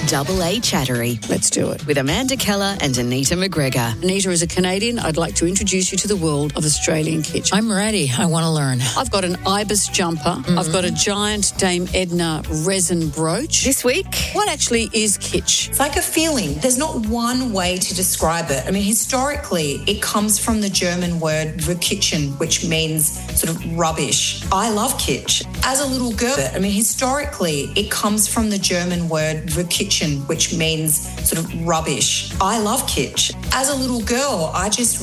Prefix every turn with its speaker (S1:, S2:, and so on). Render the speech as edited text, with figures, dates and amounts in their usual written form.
S1: Double A Chattery.
S2: Let's do it.
S1: With Amanda Keller and Anita McGregor.
S2: Anita, as a Canadian, I'd like to introduce you to the world of Australian kitsch.
S3: I'm ready. I want to learn.
S2: I've got an ibis jumper. I've got a giant Dame Edna resin brooch.
S1: This week,
S2: What actually is kitsch?
S4: It's like a feeling. There's not one way to describe it. I mean, historically, it comes from the German word verkitchen, which means sort of rubbish. I love kitsch. As a little girl, I mean, historically, it comes from the German word verkitchen, which means sort of rubbish. I love kitsch. As a little girl, I just